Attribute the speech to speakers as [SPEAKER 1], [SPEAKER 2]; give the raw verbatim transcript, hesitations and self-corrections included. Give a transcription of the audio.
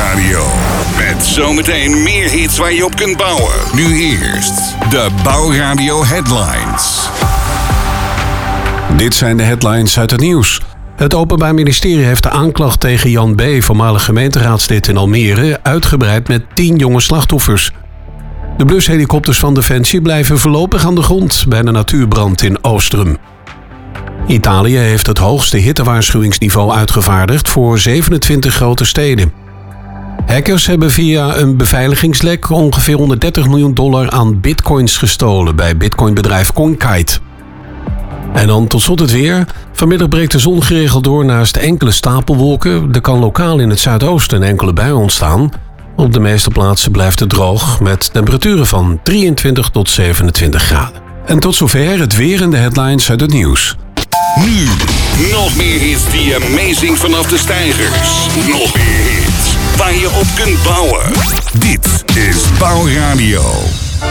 [SPEAKER 1] Bouwradio. Met zometeen meer hits waar je op kunt bouwen. Nu eerst de Bouwradio Headlines.
[SPEAKER 2] Dit zijn de headlines uit het nieuws. Het Openbaar Ministerie heeft de aanklacht tegen Jan B., voormalig gemeenteraadslid in Almere, uitgebreid met tien jonge slachtoffers. De blushelikopters van Defensie blijven voorlopig aan de grond bij de natuurbrand in Oostrum. Italië heeft het hoogste hittewaarschuwingsniveau uitgevaardigd voor zevenentwintig grote steden. Hackers hebben via een beveiligingslek ongeveer honderddertig miljoen dollar aan bitcoins gestolen bij bitcoinbedrijf CoinKite. En dan tot slot het weer. Vanmiddag breekt de zon geregeld door naast enkele stapelwolken. Er kan lokaal in het zuidoosten een enkele bui ontstaan. Op de meeste plaatsen blijft het droog met temperaturen van drieëntwintig tot zevenentwintig graden. En tot zover het weer en de headlines uit het nieuws.
[SPEAKER 1] Nu, nog meer hits die amazing vanaf de steigers. Nog meer hits waar je op kunt bouwen. Dit is Bouwradio.